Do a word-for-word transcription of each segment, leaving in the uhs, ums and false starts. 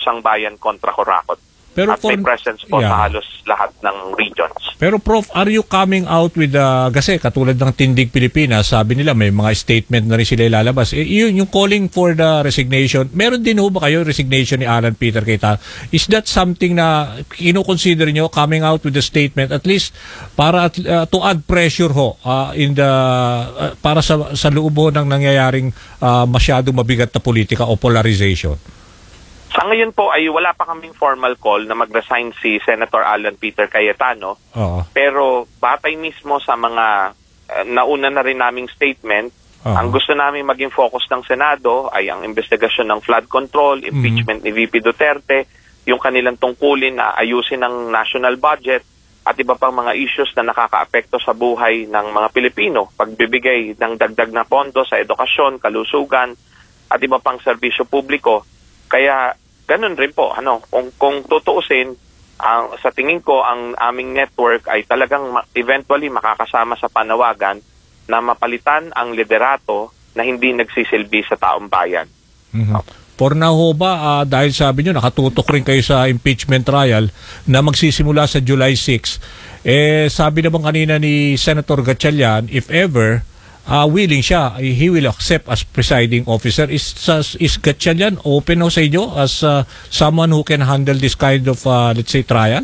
Isang Bayan kontra Corakot. Pero at may for, presence po yeah. sa halos lahat ng regions. Pero Prof, are you coming out with the, kasi katulad ng Tindig Pilipinas, sabi nila may mga statement na rin sila ilalabas. Eh, yun, yung calling for the resignation, meron din ho ba kayo resignation ni Alan Peter Cayetano? Is that something na kino-consider nyo coming out with the statement at least para at, uh, to add pressure ho uh, in the uh, para sa sa loob ho ng nangyayaring uh, masyadong mabigat na politika o polarization? Sa ngayon po ay wala pa kaming formal call na mag-resign si Senator Alan Peter Cayetano. Oo. Pero batay mismo sa mga uh, nauna na rin naming statement, Oo. ang gusto namin maging focus ng Senado ay ang investigasyon ng flood control, impeachment mm-hmm. ni V P Duterte, yung kanilang tungkulin na ayusin ng national budget at iba pang mga issues na nakakaapekto sa buhay ng mga Pilipino. Pagbibigay ng dagdag na pondo sa edukasyon, kalusugan at iba pang serbisyo publiko. Kaya ganun rin po, ano, kung, kung tutuusin, ang, sa tingin ko, ang aming network ay talagang ma- eventually makakasama sa panawagan na mapalitan ang liderato na hindi nagsisilbi sa taong bayan. Mm-hmm. For now ho ba, uh, dahil sabi nyo, nakatutok rin kayo sa impeachment trial na magsisimula sa July sixth, eh, sabi naman kanina ni Senator Gatchalian, if ever, Uh, willing siya, he will accept as presiding officer. Is, is Gatchalian open ho sa inyo as uh, someone who can handle this kind of, uh, let's say, trial?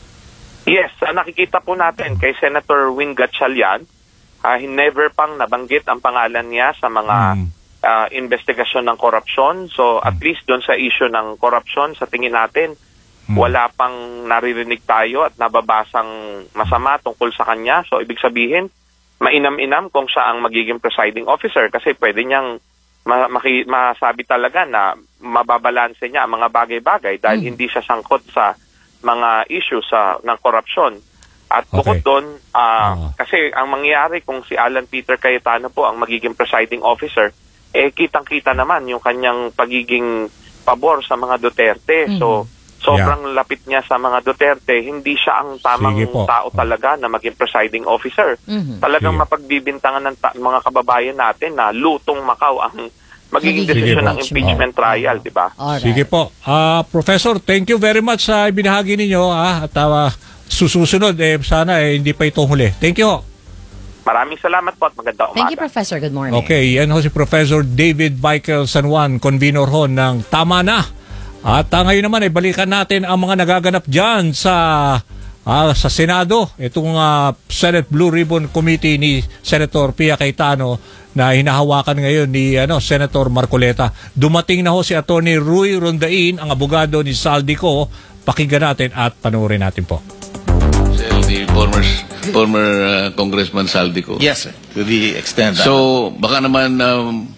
Yes, uh, nakikita po natin kay Senator Win Gatchalian, uh, never pang nabanggit ang pangalan niya sa mga mm. uh, investigasyon ng korupsyon. So at least doon sa issue ng korupsyon, sa tingin natin, mm. wala pang naririnig tayo at nababasang masama tungkol sa kanya. So ibig sabihin, mainam-inam kung siya ang magiging presiding officer kasi pwede niyang ma- maki- masabi talaga na mababalanse niya ang mga bagay-bagay dahil mm. hindi siya sangkot sa mga issues sa ng korupsyon. At bukod okay. doon, uh, oh. kasi ang mangyayari kung si Alan Peter Cayetano po ang magiging presiding officer, eh kitang-kita naman yung kanyang pagiging pabor sa mga Duterte. Mm. So, sobrang yeah. lapit niya sa mga Duterte, hindi siya ang tamang tao talaga na maging presiding officer. Mm-hmm. Talagang Sige. mapagbibintangan ng ta- mga kababayan natin na lutong Macau ang magiging desisyon ng impeachment oh. trial, di ba? Sige po. Uh, Professor, thank you very much sa ibinahagi ninyo. Ah, at uh, susunod, eh, sana eh, hindi pa ito huli. Thank you. Maraming salamat po at magandang umaga. Thank you, Professor. Good morning. Okay, yan ho si Professor David Michael San Juan, convenor ho ng Tama Na. At uh, ngayon naman ay eh, balikan natin ang mga nagaganap dyan sa uh, sa Senado. Itong uh, Senate Blue Ribbon Committee ni Senator Pia Cayetano na hinahawakan ngayon ni ano, Senator Marcoleta. Dumating na ho si Attorney Rui Rondain, ang abogado ni Saldico. Pakinggan natin at panoorin natin po. The former, former uh, Congressman Saldico. Yes, sir. To the extent that... So, baka naman... Um,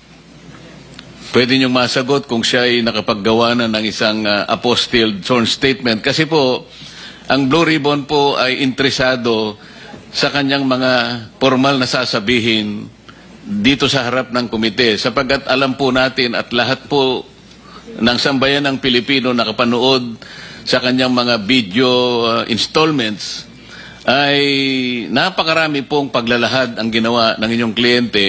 pwede niyong masagot kung siya ay nakapaggawa na ng isang uh, apostilled sworn statement. Kasi po, ang Blue Ribbon po ay interesado sa kanyang mga formal na sasabihin dito sa harap ng komite. Sapagkat alam po natin at lahat po ng sambayan ng Pilipino nakapanood sa kanyang mga video uh, installments ay napakarami pong paglalahad ang ginawa ng inyong kliyente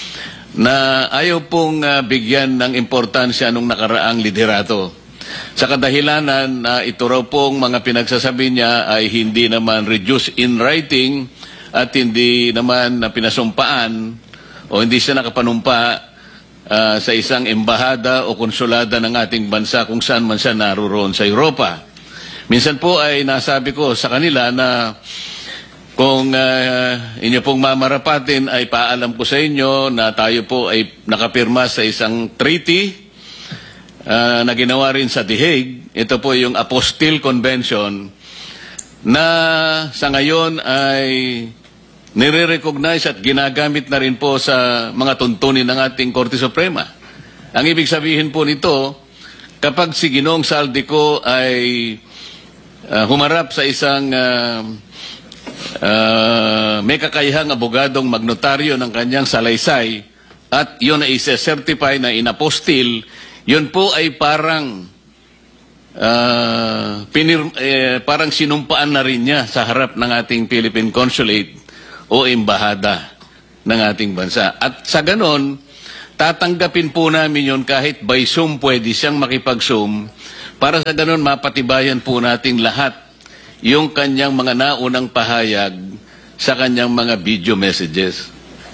na ayaw pong uh, bigyan ng importansya nung nakaraang liderato. Sa kadahilanan na uh, ito raw pong mga pinagsasabi niya ay hindi naman reduced in writing at hindi naman uh, pinasumpaan o hindi siya nakapanumpa uh, sa isang embahada o konsulada ng ating bansa kung saan man siya naroon sa Europa. Minsan po ay nasabi ko sa kanila na kung uh, inyo pong mamarapatin ay paalam ko sa inyo na tayo po ay nakapirma sa isang treaty uh, na ginawa rin sa The Hague. Ito po yung Apostille Convention na sa ngayon ay nire-recognize at ginagamit na rin po sa mga tuntunin ng ating Korte Suprema. Ang ibig sabihin po nito, kapag si Ginoong Saldico ay uh, humarap sa isang... Uh, Uh, may kakayahang abogadong magnotaryo ng kanyang salaysay at yun ay isa-certify na inapostil, yun po ay parang uh, pinir, eh, parang sinumpaan na rin niya sa harap ng ating Philippine Consulate o embahada ng ating bansa. At sa ganon, tatanggapin po namin yun kahit by Zoom pwede siyang makipag-Zoom Para sa ganun, mapatibayan po nating lahat yung kanyang mga naunang pahayag sa kanyang mga video messages.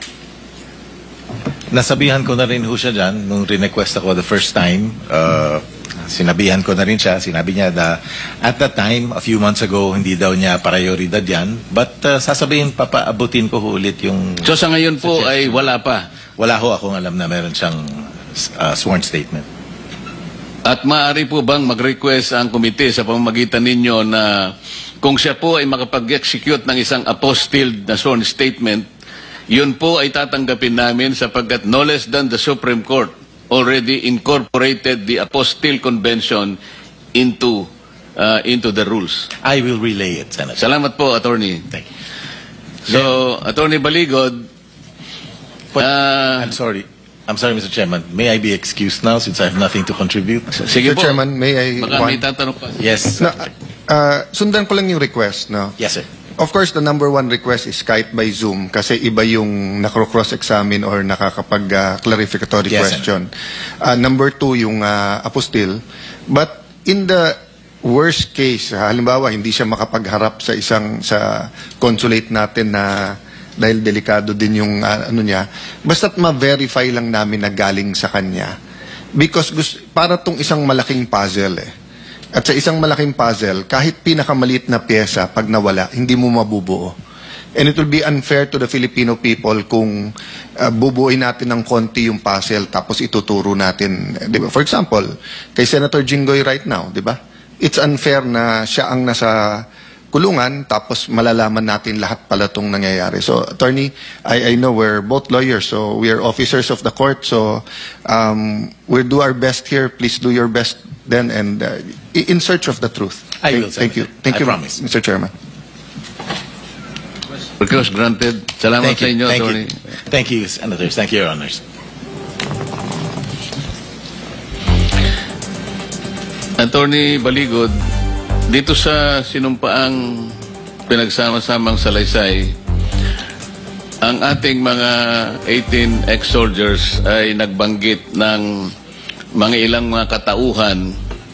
Nasabihan ko na rin ho siya dyan nung request ako the first time. Uh, sinabihan ko na rin siya. Sinabi niya na at that time, a few months ago, hindi daw niya prioridad yan. But uh, sasabihin, papaabutin ko ho ulit yung... So sa ngayon po ay wala pa? Wala ho akong alam na meron siyang uh, sworn statement. At maaari po bang mag-request ang komite sa pamamagitan ninyo na kung siya po ay makapag-execute ng isang apostilled na sworn statement, yun po ay tatanggapin namin sapagkat no less than the Supreme Court already incorporated the Apostille Convention into uh, into the rules. I will relay it, Senator. Salamat po, Attorney. Thank you. So, Attorney Baligod, But, uh, I'm sorry. I'm sorry, Mister Chairman. May I be excused now since I have nothing to contribute? sige Mister po. Chairman, may I... Baka may one- tatanong pa. Yes. Na, uh, sundan ko lang yung request, no? Yes, sir. Of course, the number one request is Skype by Zoom kasi iba yung nakro-cross-examine or nakakapag-clarificatory Yes, question. Uh, number two, yung uh, apostille. But in the worst case, uh, halimbawa, hindi siya makapagharap sa isang sa consulate natin na dahil delikado din yung uh, ano niya, basta't ma-verify lang namin na galing sa kanya. Because gusto, para tong isang malaking puzzle eh. At sa isang malaking puzzle, kahit pinakamaliit na pyesa, pag nawala, hindi mo mabubuo. And it will be unfair to the Filipino people kung uh, bubuuin natin ng konti yung puzzle tapos ituturo natin. Eh, di ba? For example, kay Senator Jinggoy right now, di ba? It's unfair na siya ang nasa kulungan tapos malalaman natin lahat pala itong nangyayari. So, Attorney, I, I know we're both lawyers, so we are officers of the court, so um, we'll do our best here. Please do your best then and uh, in search of the truth. I thank, will, thank you. Senator. Thank I you, promise. Mister Chairman. Request granted. Salamat Thank sa you. inyo, Thank Attorney. you. Thank you, Senators. Thank you, Your Honors. Attorney Baligod, dito sa sinumpaang pinagsama-samang salaysay, ang ating mga eighteen ex-soldiers ay nagbanggit ng mga ilang mga katauhan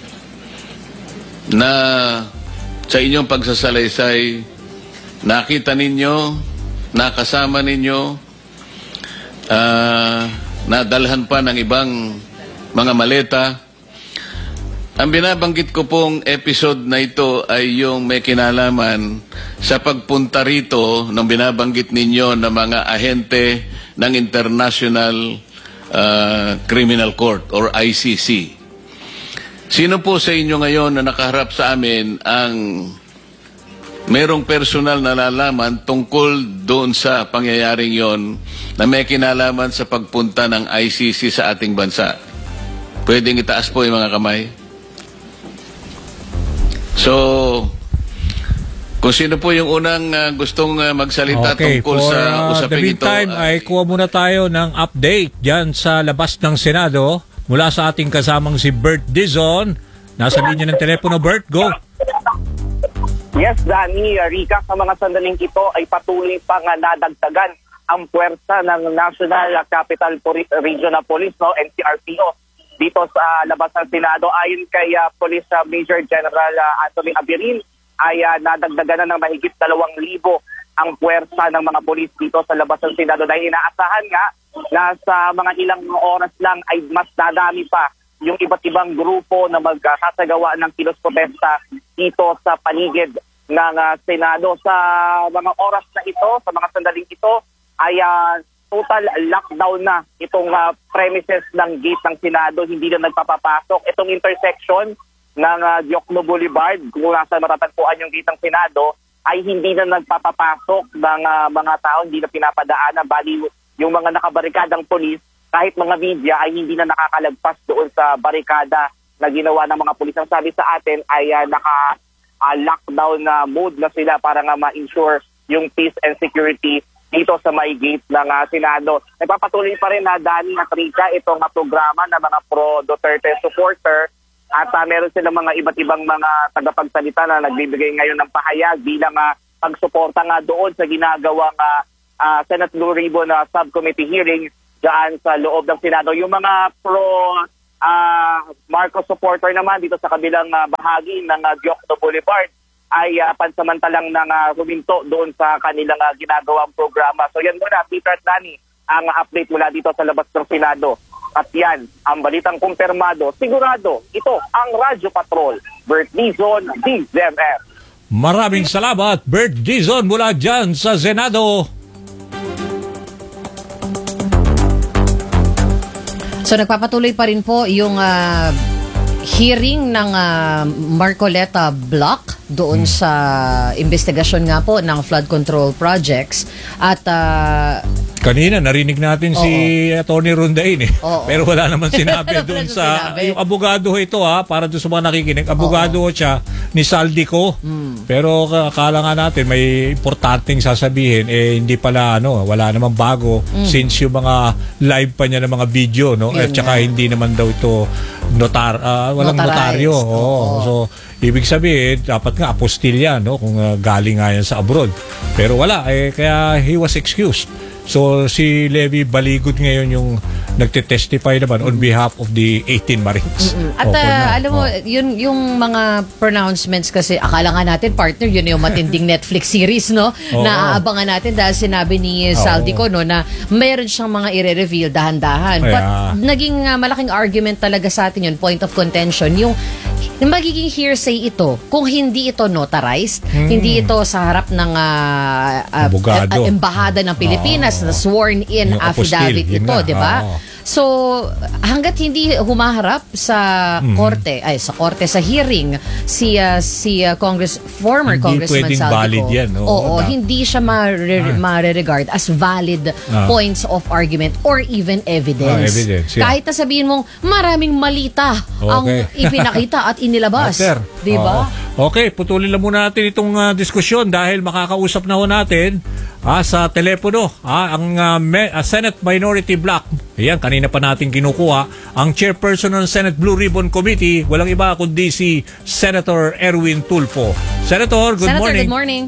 na sa inyong pagsasalaysay, nakita ninyo, nakasama ninyo, uh, nadalhan pa ng ibang mga maleta. Ang binabanggit ko pong episode na ito ay yung may kinalaman sa pagpunta rito ng binabanggit ninyo ng mga ahente ng International uh, Criminal Court or I C C. Sino po sa inyo ngayon na nakaharap sa amin ang merong personal na nalalaman tungkol doon sa pangyayaring yon na may kinalaman sa pagpunta ng I C C sa ating bansa? Pwedeng itaas po yung mga kamay. So, kung sino po yung unang uh, gustong uh, magsalita Okay, tungkol for, sa uh, usaping the ito. meantime, uh, ay kuha muna tayo ng update dyan sa labas ng Senado mula sa ating kasamang si Bert Dizon. Nasa linya ng telepono. Bert, go! Yes, Danny, Rica, sa mga sandaling ito ay patuloy pang uh, nadagdagan ang puwersa ng National Capital Regional Police, no, N C R P O, dito sa uh, labas ng Senado. Ayon kay uh, Police uh, Major General uh, Anthony Abirin, ay uh, nadagdagan na ng mahigit dalawang libo ang puwersa ng mga polis dito sa labas ng Senado dahil inaasahan nga na sa mga ilang oras lang ay mas dadami pa yung iba't ibang grupo na magkakasagawa ng kilos protesta dito sa paligid ng uh, Senado. Sa mga oras na ito, sa mga sandaling ito, ay uh, total lockdown na itong uh, premises ng gate ng Senado. Hindi na nagpapapasok. Itong intersection ng uh, Diokno Boulevard, kung nasa matatagpuan yung gate ng Senado, ay hindi na nagpapapasok ng uh, mga tao, hindi na pinapadaanan. Bali, yung mga nakabarikadang polis, kahit mga media, ay hindi na nakakalagpas doon sa barikada na ginawa ng mga polis. Ang sabi sa atin ay uh, naka-lockdown uh, na mode na sila para nga ma-ensure yung peace and security dito sa may gate ng uh, Senado. Nagpapatuloy pa rin na Dani at Rica itong uh, programa ng mga pro-Duterte supporter at uh, meron silang mga iba't ibang mga tagapagsalita na nagbibigay ngayon ng pahayag bilang uh, pagsuporta nga doon sa ginagawang uh, uh, Senate Blue Ribbon uh, subcommittee hearing dyan sa loob ng Senado. Yung mga pro uh, Marcos supporter naman dito sa kabilang uh, bahagi ng uh, Diokno Boulevard ay uh, pansamantalang nang uh, huminto doon sa kanilang uh, ginagawang programa. So yan muna, Peter at Danny, ang uh, update mula dito sa labas ng Senado. At yan, ang balitang kumpirmado, sigurado, ito ang Radyo Patrol, Bert Dizon, D Z M R. Maraming salamat, Bert Dizon, mula dyan sa Senado. So nagpapatuloy pa rin po yung uh, hearing ng uh, Marcoleta Block doon hmm. sa investigasyon nga po ng flood control projects. At uh, kanina narinig natin oo. si Atty. Rondain eh. Oo. Pero wala naman sinabi doon sa sinabi. Yung abogado ito ha, para doon sa mga nakikinig. Abogado oo. siya ni Saldico. Hmm. Pero akala nga natin may importanteng sasabihin eh hindi pala ano, wala namang bago hmm. since yung mga live pa niya ng mga video no. Yun At saka nga. hindi naman daw ito notar uh, walang notaryo. Oo. So ibig sabihin dapat nga apostil yan no kung uh, galing nga yan sa abroad. Pero wala eh kaya he was excused. So si Levi Baligod ngayon yung nagte-testify naman on behalf of the eighteen Marines. Mm-mm. At uh, alam mo, oh. yun yung mga pronouncements kasi akala nga natin partner yun yung matinding Netflix series no oh, na aabangan natin dahil sinabi ni Saldico oh. no na mayroon siyang mga i-reveal dahan-dahan. Oh, But yeah. naging uh, malaking argument talaga sa atin yun, point of contention, yung magiging hearsay ito kung hindi ito notarized, hmm. hindi ito sa harap ng uh, uh, uh, embahada ng Pilipinas oh. na sworn in yung affidavit apostil, ito, di ba? Oh. So, hanggat hindi humaharap sa hmm. korte, ay sa korte, sa hearing, si uh, si uh, Congress, former hindi Congressman Saldico, yan, oh, oo, na, hindi siya mare- ah. mare-regard as valid ah. points of argument or even evidence. Ah, evidence yeah. Kahit na sabihin mong maraming malita okay. ang ipinakita at inilabas. Di ba? Okay, putulin lang muna natin itong uh, diskusyon dahil makakausap na ho natin ah, sa telepono ah, ang uh, Me- uh, Senate Minority Block. Ayan, kanina pa natin kinukuha ang chairperson ng Senate Blue Ribbon Committee, walang iba kundi si Senator Erwin Tulfo. Senator, good Senator, morning. good morning.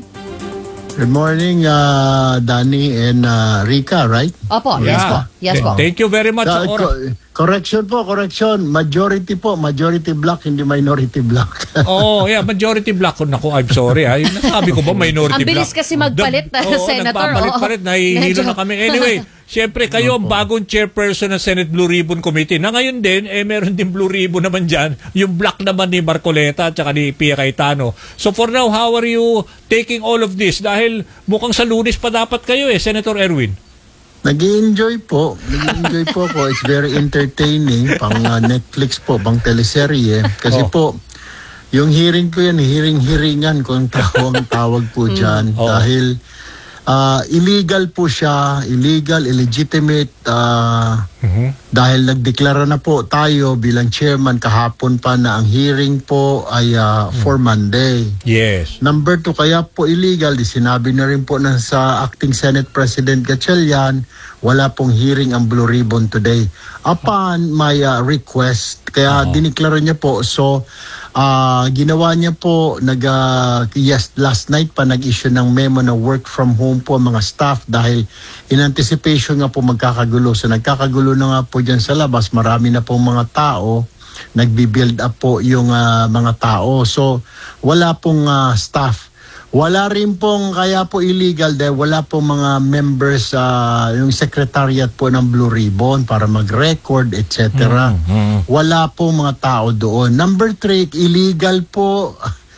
Good morning, uh, Danny and uh, Rica, right? Opo, yeah. yes po. Yes po. Thank you very much. Uh, co- correction po, correction. Majority po, majority block, hindi minority block. Oh, yeah, majority block. Naku, I'm sorry. Ha. Yung nasabi ko ba minority block? Ang bilis kasi magpalit na, oh, Senator. Nagpapalit pa rin, nahihilo na kami. Anyway, siyempre, kayo ang bagong chairperson ng Senate Blue Ribbon Committee. Na ngayon din, eh, meron din Blue Ribbon naman dyan. Yung block naman ni Marcoleta at saka ni Pia Cayetano. So for now, how are you taking all of this? Dahil mukhang sa Lunes pa dapat kayo eh, Senator Erwin. Nag-i-enjoy po. Nag-i-enjoy po po. It's very entertaining. Pang uh, Netflix po, pang teleserye. Kasi oh. po, yung hearing ko yan, hearing-hearingan kung tawag, tawag po dyan. Oh. Dahil uh, illegal po siya, illegal, illegitimate, uh, mm-hmm. dahil nagdeklara na po tayo bilang chairman kahapon pa na ang hearing po ay uh, for Monday. Yes. Number two, kaya po illegal, di sinabi na rin po na sa Acting Senate President Gatchalian, wala pong hearing ang Blue Ribbon today. Upon my uh, request, kaya oh. diniklara niya po, so uh, ginawa niya po, nag, uh, yes, last night pa nag-issue ng memo na work from home po mga staff dahil in anticipation nga po magkakagulo. So nagkakagulo na nga po dyan sa labas, marami na pong mga tao, nagbi-build up po yung uh, mga tao. So wala pong uh, staff. Wala rin pong, kaya po illegal dahil wala pong mga members, uh, yung secretariat po ng Blue Ribbon para mag-record, et cetera. Mm-hmm. Wala pong mga tao doon. Number three, illegal po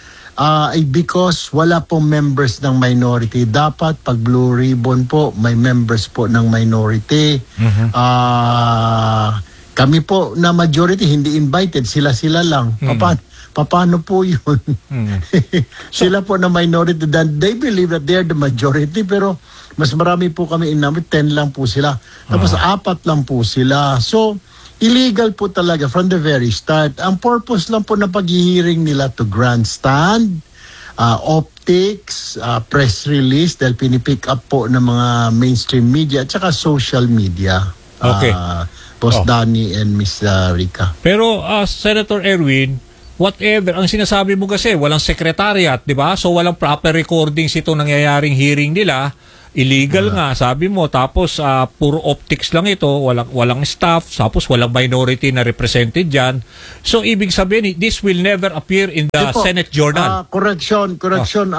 uh, because wala pong members ng minority. Dapat pag Blue Ribbon po, may members po ng minority. Mm-hmm. Uh, kami po na majority, hindi invited, sila-sila lang. Mm-hmm. Paano? Paano po yun? Hmm. Sila po na minority, then they believe that they're the majority, pero mas marami po kami inamit, ten lang po sila. Tapos uh-huh. apat lang po sila. So, illegal po talaga from the very start. Ang purpose lang po na pag-hearing nila to grandstand, uh, optics, uh, press release, dahil pinipick up po ng mga mainstream media at saka social media. Okay. Uh, Boss oh. Danny and Miss uh, Rica. Pero, uh, Senator Erwin, whatever, ang sinasabi mo kasi, walang secretariat, di ba? So, walang proper recordings ito nangyayaring hearing nila. illegal nga, sabi mo. Tapos, ah, puro optics lang ito. Walang, walang staff. Tapos, walang minority na represented dyan. So, ibig sabihin, this will never appear in the Di po, Senate Journal. ah, correction, correction,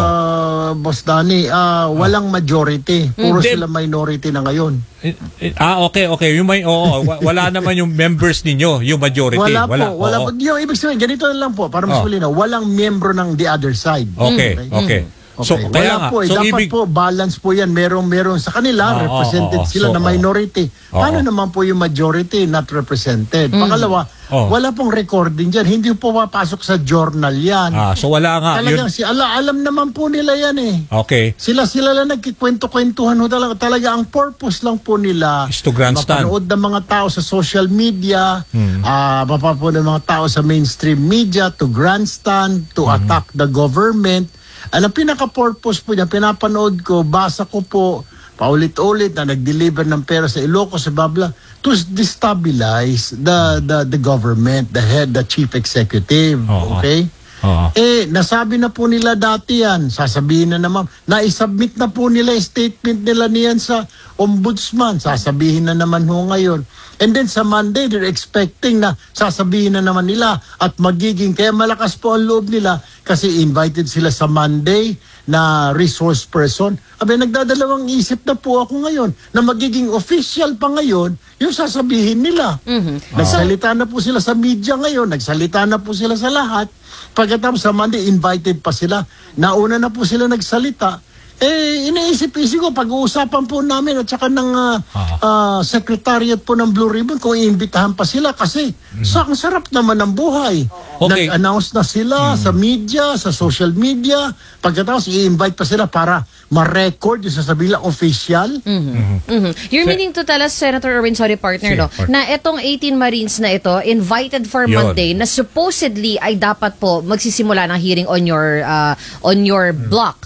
ah, Boss Danny. ah, walang majority. Puro Hindi. sila minority na ngayon. Eh, eh, ah, okay, okay. Yung may, oo, wa- wala naman yung members ninyo, yung majority. Wala, po, wala oo. po. Yung ibig sabihin, ganito na lang po, para mas Oh. malinaw, walang miyembro ng the other side. Okay, okay. So, Okay. kaya Wala nga, po, eh, so dapat ibig, po balance po yan. Merong merong sa kanila Oo, represented oo, oo. sila So, na oo. minority. Paano Oo. naman po yung majority not represented? Pangalawa, Oo. wala pong recording diyan. Hindi po papasok sa journal yan. ah, so wala nga. Yun, Talagang si ala, alam naman po nila yan eh. okay. Sila sila lang nagkikwento-kwentuhan ho talaga. Talaga ang purpose lang po nila Is to grandstand. mapanood ng mga tao sa social media, Hmm. ah mapapanood ng mga tao sa mainstream media to grandstand, to Hmm. attack the government. Ang pinaka-purpose po niya, pinapanood ko, basa ko po, paulit-ulit na nag-deliver ng pera sa Ilocos, sa Babla, to destabilize the, the, the government, the head, the chief executive. Oo. Okay? Oo. Eh, nasabi na po nila dati yan. Sasabihin na naman. Na-submit na po nila yung statement nila niyan sa ombudsman. Sasabihin na naman ho ngayon. And then sa Monday, they're expecting na sasabihin na naman nila at magiging, kaya malakas po ang loob nila kasi invited sila sa Monday na resource person. Abay, nagdadalawang isip na po ako ngayon na magiging official pa ngayon yung sasabihin nila. Nagsalita na po sila sa media ngayon, nagsalita na po sila sa lahat. Pagkatapos sa Monday, invited pa sila. Nauna na po sila nagsalita. Eh, iniisip-isip ko, pag-uusapan po namin at saka ng uh, uh, secretariat po ng Blue Ribbon kung iimbitahan pa sila kasi sa ang sarap naman ng buhay. Okay. Nag-announce na sila sa media, sa social media. Pagkatapos, i-invite pa sila para ma-record yung sasabihin lang official. Mhm. You're meaning to tell us, Senator Erwin, sorry partner, Sige, no, partner. na itong eighteen Marines na ito, invited for Yun. Monday, na supposedly ay dapat po magsisimula ng hearing on your uh, on your block.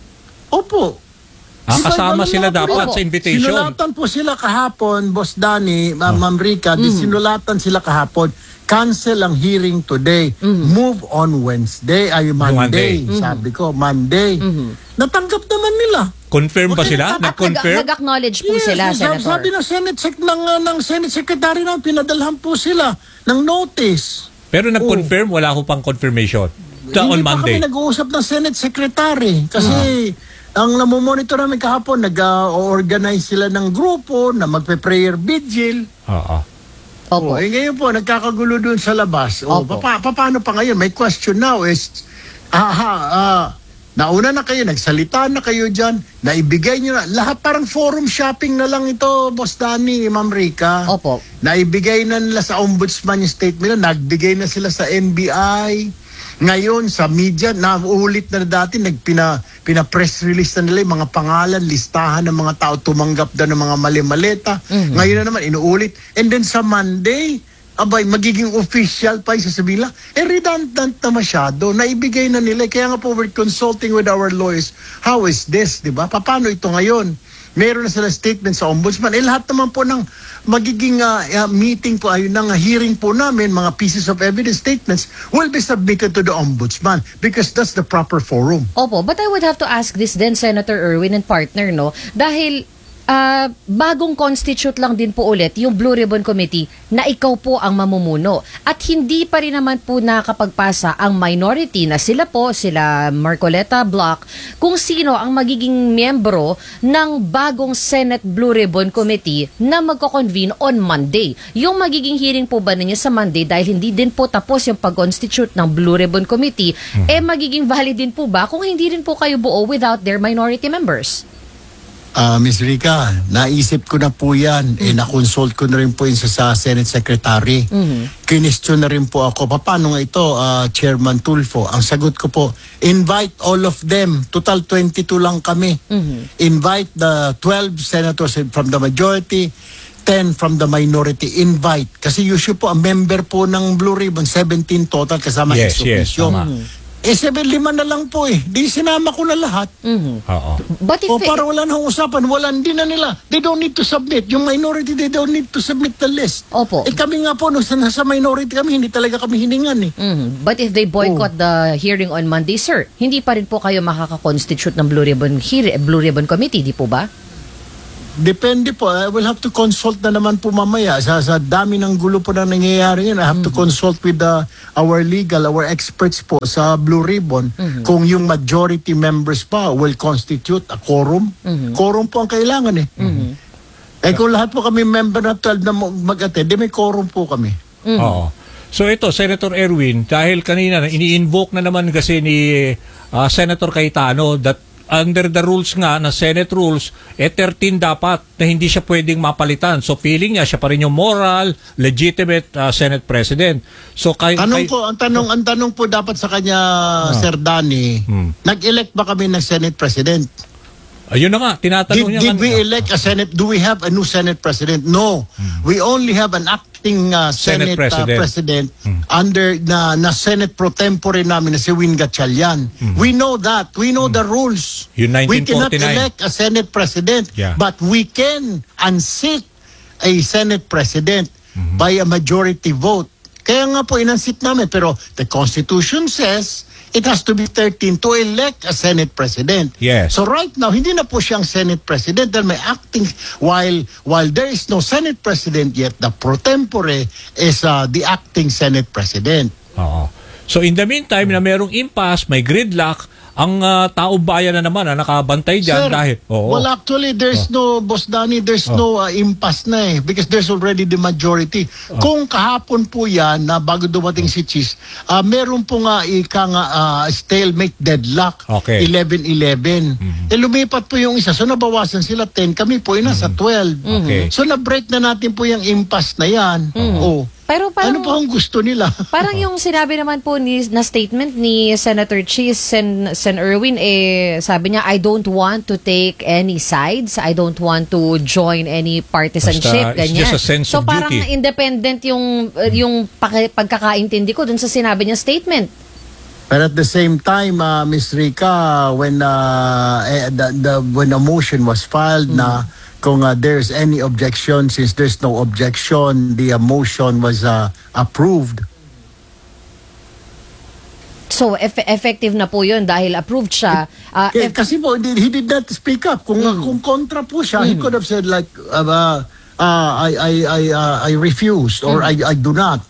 Opo. Ah, Di ba, kasama ganun sila nga po dapat yun? sa invitation. Sinulatan po sila kahapon, Boss Danny, Ma- Ma'am Rica, di sinulatan sila kahapon. Cancel ang hearing today. Move on Wednesday, ay Monday. Monday. Sabi ko, Monday. Natanggap naman nila. Confirm ba Okay, sila? nag- Nag-confirm? Nag- Nag-acknowledge po Yes, sila, sabi, Senator. sabi ng Senate Sec ng, uh, ng Senate Secretary na pinadalhan po sila ng notice. Pero nag-confirm, wala ko pang confirmation. The, Hindi on pa Monday. kami nag-uusap ng Senate Secretary kasi ang namomonitor namin kahapon, nag-organize sila ng grupo na magpe-prayer vigil. Oo. Opo. Oh, eh, ngayon po, nagkakagulo doon sa labas. Oh, Opo. pa, pa, paano pa ngayon? May question now is, aha, ah, nauna na kayo, nagsalita na kayo dyan, naibigay nyo na, lahat parang forum shopping na lang ito, Boss Danny, Ma'am Rica. Opo. Naibigay na nila sa ombudsman yung statement nila, nagbigay na sila sa N B I. Ngayon, sa media, naulit na dati, nagpina, pina-press release na nila yung mga pangalan, listahan ng mga tao tumanggap daw ng mga mali-maleta. Ngayon na naman, inuulit. And then sa Monday, abay, magiging official pa yung sasabihin lang, eh, redundant na masyado. Naibigay na nila. Kaya nga po, we're consulting with our lawyers. How is this, di ba? Paano ito ngayon? Meron na sila statement sa ombudsman. Eh, lahat naman po ng magiging uh, uh, meeting po, ayun ng uh, hearing po namin, mga pieces of evidence statements will be submitted to the ombudsman because that's the proper forum. Opo, but I would have to ask this then, Senator Erwin and partner, no? Dahil ah, bagong constitute lang din po ulit yung Blue Ribbon Committee na ikaw po ang mamumuno. At hindi pa rin naman po nakapagpasa ang minority na sila po, sila Marcoleta Block, kung sino ang magiging miyembro ng bagong Senate Blue Ribbon Committee na magko-convene on Monday. Yung magiging hearing po ba ninyo sa Monday dahil hindi din po tapos yung pag-constitute ng Blue Ribbon Committee, eh magiging valid din po ba kung hindi rin po kayo buo without their minority members? Ah, Miz Rica, naisip ko na po yan. Eh, na-consult ko na rin po yun sa, sa Senate Secretary. Kinestyon na rin po ako. Paano nga ito, ah, Chairman Tulfo? Ang sagot ko po, invite all of them. Total twenty-two lang kami. Invite the twelve senators from the majority, ten from the minority. Invite. Kasi usually po, ang member po ng Blue Ribbon, seventeen total kasama Yes, ex yes, officio. tama. Eh, seven, lima na lang po eh. Di sinama ko na lahat. Mhm. Oo. But if O para wala nang usapan, wala, hindi na nila. They don't need to submit. Yung minority, they don't need to submit the list. Opo. Eh kami nga po, nung sa- nasa minority kami, hindi talaga kami hiningan eh. Mhm. But if they boycott the hearing on Monday, sir, hindi pa rin po kayo makaka-constitute ng Blue Ribbon hear- Blue Ribbon Committee, di po ba? Depende po. I will have to consult na naman po mamaya. Sa, sa dami ng gulo po na nangyayari yun, I have to consult with the, our legal, our experts po sa Blue Ribbon kung yung majority members pa will constitute a quorum. Quorum po ang kailangan eh. Eh kung lahat po kami member na twelve na mag-attend, di may quorum po kami. Oo. So ito, Senator Erwin, dahil kanina ini-invoke na naman kasi ni ah, Senator Cayetano that under the rules nga na Senate rules, eh thirteen dapat na hindi siya pwedeng mapalitan. So feeling niya siya pa rin yung moral, legitimate ah, Senate President. So kay, Tanong kay- ko, ang tanong, ang tanong po dapat sa kanya, Sir Danny, Hmm. nag-elect ba kami ng Senate President? ayun na nga, tinatanong Did, niya did nga- we elect a Senate? Do we have a new Senate President? No. We only have an acting uh, Senate Senate, uh, President. President under na, na Senate pro tempore namin na si Win Gatchalian. We know that. We know the rules. Yung We cannot nineteen forty-nine. elect a Senate President, Yeah. but we can unseat a Senate President by a majority vote. Kaya nga po inunseat namin. Pero the Constitution says it has to be thirteen to elect a Senate President. Yes. So right now, hindi na po siyang Senate President dahil may acting, while while there is no Senate President yet, the pro tempore is uh, the acting Senate President. Oo. So in the meantime, na merong impasse, may gridlock, ang uh, taong bayan na naman na nakabantay dyan Sir, dahil... Oo. well actually there's no, Boss Danny, there's no uh, impasse na eh because there's already the majority. Kung kahapon po yan na bago dumating si Cheese, uh, meron po nga ika nga uh, stalemate deadlock, Okay. eleven eleven. Eh lumipat po yung isa, so nabawasan sila ten, kami po ay nasa twelve. Okay. So na-break na natin po yung impasse na yan. Oh. Pero parang, Ano pa ang gusto nila? parang yung sinabi naman po ni, na statement ni Senator Cheese Sen, Sen Erwin, eh, sabi niya, I don't want to take any sides. I don't want to join any partisanship. Basta, it's ganyan. just a sense so of parang duty. independent yung, uh, yung paki- pagkakaintindi ko dun sa sinabi niya statement. But at the same time, uh, Miss Rica, when uh, eh, the, the when a motion was filed na kung uh, there's any objection, since there's no objection, the uh, motion was uh, approved. So, eff- effective na po yun dahil approved siya. Uh, K- eff- kasi po, he, he did not speak up. Kung uh, kung kontra po siya, he could have said like, uh, uh, uh, I I I uh, I refuse or I I do not.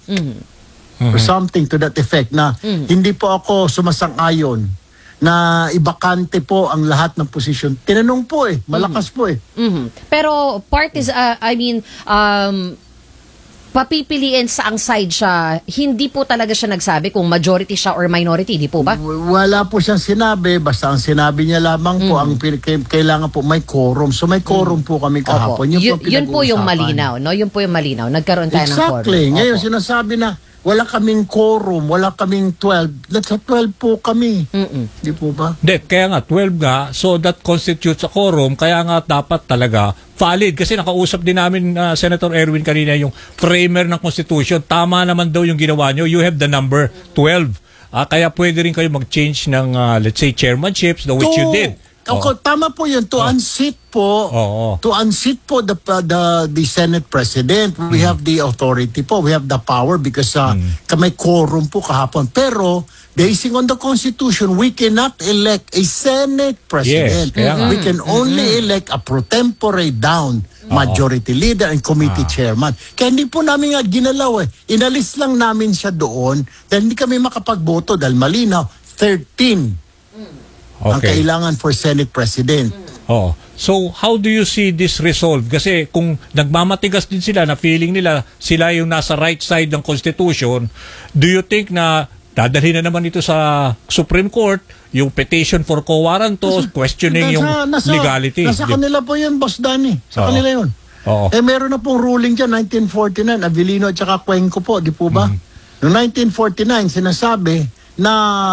Or something to that effect na hindi po ako sumasang-ayon na ibakante po ang lahat ng posisyon. Tinanong po eh, malakas po eh. Mhm. Pero part is, uh, I mean, um, papipiliin sa ang side siya, hindi po talaga siya nagsabi kung majority siya or minority, di po ba? W- Wala po siyang sinabi, basta ang sinabi niya lamang po, ang pin- k- kailangan po may quorum. So may quorum po kami Opo. kahapon. Yun, Yun, po, yun po yung pinag-uusapan. malinaw, no? Yun po yung malinaw. Nagkaroon tayo ng quorum. Exactly. Ngayon Opo. sinasabi na, wala kaming quorum, wala kaming twelve. Let's have twelve po kami. Mm-mm. Di po ba? Hindi, kaya nga, twelve nga, so that constitutes a quorum, kaya nga dapat talaga valid. Kasi nakausap din namin, uh, Senator Erwin kanina, yung framer ng Constitution. Tama naman daw yung ginawa nyo. You have the number twelve. Ah, kaya pwede rin kayo mag-change ng, uh, let's say, chairmanships, the which you did. Okay, tama po yun. To unseat po, Oo. to unseat po the, the, the Senate President, we have the authority po. We have the power because uh, may quorum po kahapon. Pero, basing on the Constitution, we cannot elect a Senate President. Yes, kaya nga. We can only elect a pro tempore down majority leader and committee chairman. Kaya hindi po namin nga ginalaw eh. Inalis lang namin siya doon dahil hindi kami makapagboto dahil malinaw, thirteen ang Okay. kailangan for Senate President. Oo. So, how do you see this resolved? Kasi kung nagmamatigas din sila na feeling nila sila yung nasa right side ng Constitution, do you think na dadalhin na naman ito sa Supreme Court, yung petition for quo warranto, questioning yung Nasa- legality? Nasa Di- kanila po yun, Boss Danny. Sa Oo. kanila yun. Oo. Eh, meron na pong ruling dyan, nineteen forty-nine, Avellino at saka Cuenco po, di po ba? Mm-hmm. Noong nineteen forty-nine, sinasabi na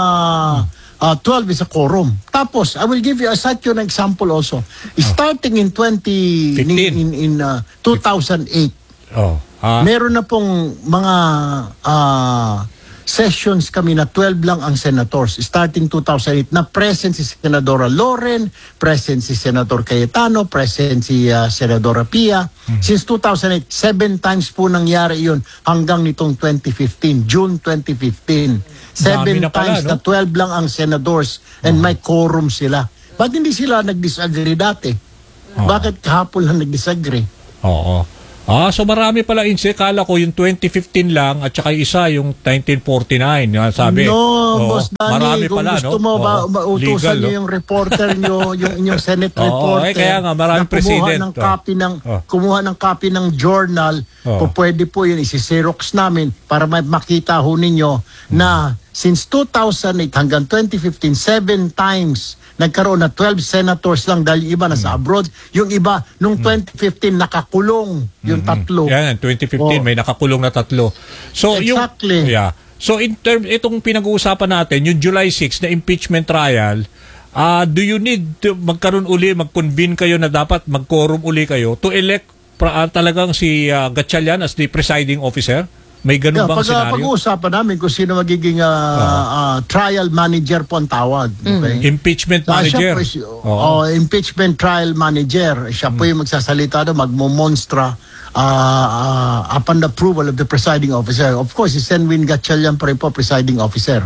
uh, twelve is a quorum. Tapos, I will give you, I cite you an example also. Starting in twenty, in, Fifteen. in, in uh, two thousand eight, Oh. Ah, meron na pong mga uh, sessions kami na twelve lang ang senators. Starting two thousand eight, na present si Senadora Loren, present si Senator Cayetano, present si uh, Senadora Pia. Mm-hmm. Since two thousand eight, seven times po nangyari yun hanggang nitong twenty fifteen, June twenty fifteen. Seven na pala, times no? na twelve lang ang senators and may quorum sila. Ba't hindi sila nag-disagree dati? Oh. Bakit kahapon lang nag-disagree? Oo. Ah, so marami pala insi. Kala ko yung twenty fifteen lang at saka isa yung nineteen forty-nine. Yung sabi. No, Oo, Boss Danny, marami kung pala, gusto no? mo ba, Oo, mautusan legal, nyo no? yung reporter nyo, yung inyong Senate Oo, reporter, eh, kaya nga, maraming na kumuha president, ng oh. copy ng, Oh. kumuha ng copy ng journal, Oh. po pwede po yun, isi-xerox namin para may makita ho ninyo na since two thousand eight hanggang twenty fifteen, seven times nagkaroon na twelve senators lang dahil yung iba nasa abroad. Yung iba, nung twenty fifteen, nakakulong yung tatlo. Yan, twenty fifteen, Oh. may nakakulong na tatlo. So, Exactly. Yung, yeah. So, in term, itong pinag-uusapan natin, yung July sixth na impeachment trial, uh, do you need to magkaroon uli, mag-convene kayo na dapat mag-quorum uli kayo to elect pra, uh, talagang si uh, Gatchalian as the presiding officer? May ganun Yeah, bang pag, senaryo? pag-uusapan namin kung sino magiging uh, uh, trial manager po ang tawag. Okay? Impeachment Ah, manager. siya po, si- Oo. oh, impeachment trial manager. Siya po yung magsasalita doon, magmomonstra uh, uh, upon the approval of the presiding officer. Of course, si Senwin Gatchalian pa rin po presiding officer.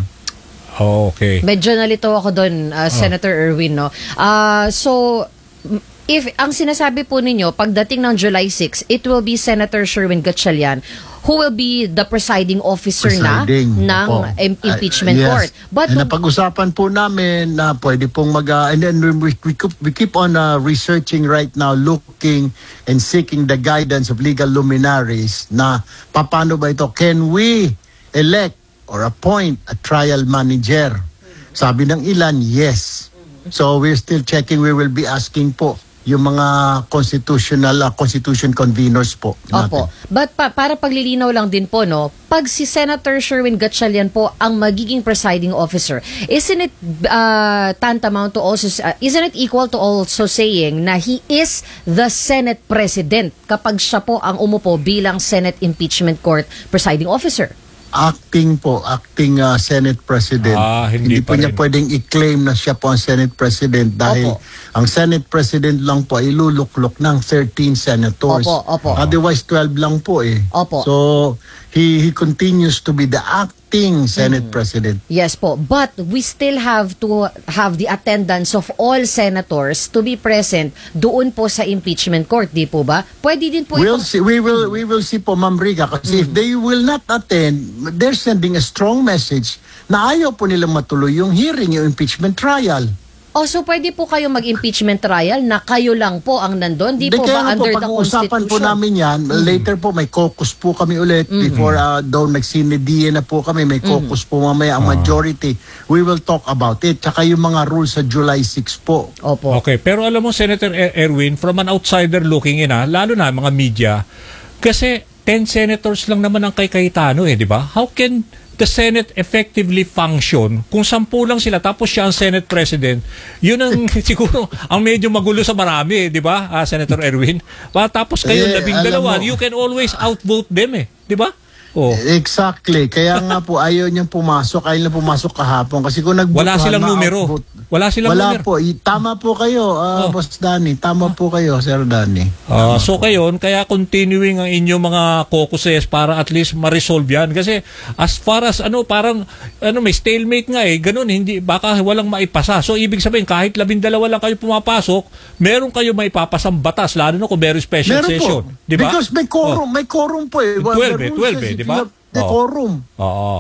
Oh, okay. Medyo nalito ako doon, uh, Senator Erwin, no? Uh, so, m- if ang sinasabi po ninyo, pagdating ng July sixth, it will be Senator Sherwin Gatchalian who will be the presiding officer Presiding, na ng opo. im- impeachment Uh, yes. court. But And nung- napag-usapan po namin na pwede pong mag... Uh, and then we, we, keep, we keep on uh, researching right now, looking and seeking the guidance of legal luminaries na paano ba ito? Can we elect or appoint a trial manager? Sabi ng ilan, yes. So we're still checking. We will be asking po yung mga constitutional uh, constitution conveners po natin. Opo. But pa- para paglilinaw lang din po, no, pag si Senator Sherwin Gatchalian po ang magiging presiding officer, isn't it uh, tantamount to also, uh, isn't it equal to also saying na he is the Senate President kapag siya po ang umupo bilang Senate Impeachment Court presiding officer? Acting po, acting uh, Senate President. Ah, hindi po pa niya rin. pwedeng i-claim na siya po ang Senate President dahil Opo. ang Senate President lang po ay iluluklok ng thirteen senators. Opo, opo. Otherwise, twelve lang po eh. Opo. So, he he continues to be the acting Senate President. Yes po, but we still have to have the attendance of all senators to be present doon po sa impeachment court, di po ba? Pwede din po We'll ito. see, we will we will see po, Ma'am Rica, kasi if they will not attend, they're sending a strong message na ayaw po nilang matuloy yung hearing, yung impeachment trial. Oh, so pwede po kayo mag-impeachment trial na kayo lang po ang nandun? Di Di po kaya ba nga po, under the pag-uusapan Constitution? po namin yan. Later po, may caucus po kami ulit. Before uh, daw nagsinediye na po kami, may caucus po mamaya ang majority. We will talk about it. Tsaka yung mga rules sa July sixth po. Opo. Okay, pero alam mo, Senator Er- Erwin, from an outsider looking in, ah, lalo na mga media, kasi ten senators lang naman ang kay Cayetano eh, di ba? How can the Senate effectively function kung sampu lang sila tapos siya ang Senate President? Yun ang siguro ang medyo magulo sa marami, eh, di ba, ah, Senator Erwin? Pa, tapos kayo Eh, labing alam dalawa, mo- you can always outvote them eh, di ba? Oh. Exactly. Kaya nga po, ayaw niyang pumasok. Ayaw na pumasok kahapon. Kasi kung Wala nagbutuhan, silang numero. ma-outvote. Wala silang Wala numero. po. I- Tama po kayo, uh, Oh. Boss Danny. Tama po kayo, Sir Danny. Ah, so kayon, kaya continuing ang inyong mga caucuses para at least ma-resolve yan. Kasi as far as ano, parang ano, may stalemate nga eh, ganun, hindi, baka walang maipasa. So ibig sabihin, kahit labindalawa lang kayo pumapasok, meron kayo maipapasang batas, lalo na kung meron special Meron session. po. Di ba? Because may quorum, may quorum po eh. twelve The eh, rules twelve says eh, if di ba? you have The Oh. quorum. Oo.